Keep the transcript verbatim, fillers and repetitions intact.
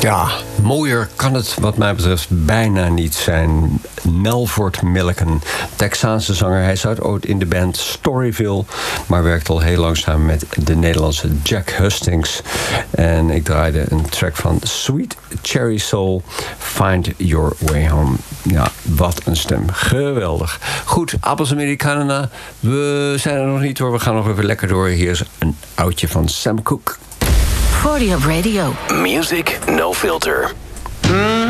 Ja, mooier kan het wat mij betreft bijna niet zijn. Melford Milliken, Texaanse zanger. Hij zat ooit in de band Storyville, maar werkt al heel lang samen met de Nederlandse Jack Hustings. En ik draaide een track van Sweet Cherry Soul, Find Your Way Home. Ja, wat een stem. Geweldig. Goed, Appels Americana. We zijn er nog niet hoor. We gaan nog even lekker door. Hier is een oudje van Sam Cooke. forty Up Radio. Music no filter. Mm.